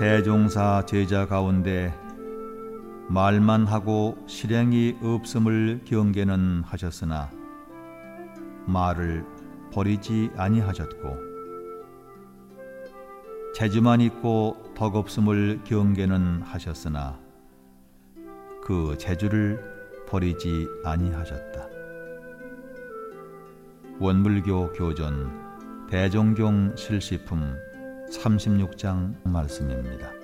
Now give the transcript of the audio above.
대종사 제자 가운데 말만 하고 실행이 없음을 경계는 하셨으나 말을 버리지 아니하셨고, 재주만 있고 덕없음을 경계는 하셨으나 그 재주를 버리지 아니하셨다. 원불교 교전 대종경 실시품 36장 말씀입니다.